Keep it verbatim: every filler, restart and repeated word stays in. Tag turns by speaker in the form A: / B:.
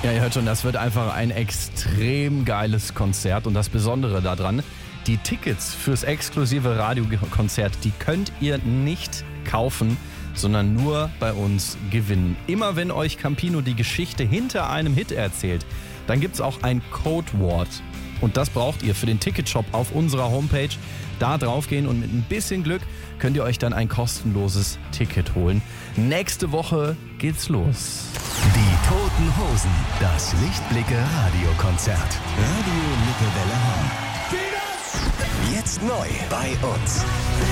A: Ja, ihr hört schon, das wird einfach ein extrem geiles Konzert. Und das Besondere daran, die Tickets fürs exklusive Radiokonzert, die könnt ihr nicht kaufen, sondern nur bei uns gewinnen. Immer wenn euch Campino die Geschichte hinter einem Hit erzählt, dann gibt's auch ein Codewort. Und das braucht ihr für den Ticketshop auf unserer Homepage. Da draufgehen und mit ein bisschen Glück könnt ihr euch dann ein kostenloses Ticket holen. Nächste Woche geht's los.
B: Die Toten Hosen, das Lichtblicke Radiokonzert. Radio Mittelwelle Hamm. Jetzt neu bei uns.